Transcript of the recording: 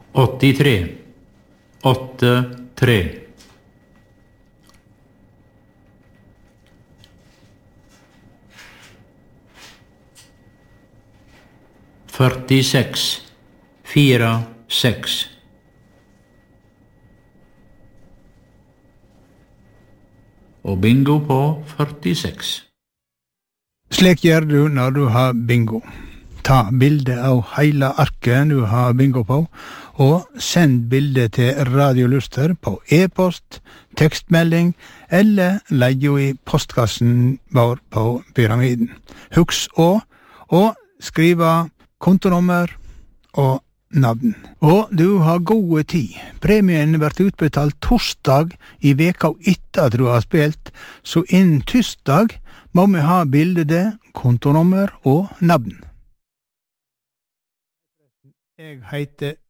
83 83 46 46 og bingo på 46. Slik gjør du når du har bingo. Ta bilde av hele arket du har bingo på, og send bildet til Radio Luster på e-post, tekstmelding eller legg jo i postkassen vår på Pyramiden. Husk å skrive kontonummer og navn. Og du har gode tid. Premien blir utbetalt torsdag i veka etter at du har spilt, så innen tirsdag må vi ha bildet, kontonummer og navn. Jeg heter